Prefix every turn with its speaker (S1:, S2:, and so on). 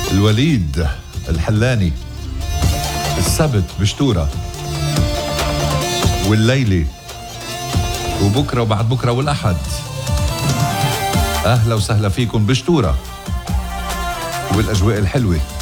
S1: الوليد الحلاني، السبت بشتورة، والليلة وبكرة وبعد بكرة والأحد. أهلا وسهلا فيكم بشتورة والأجواء الحلوة.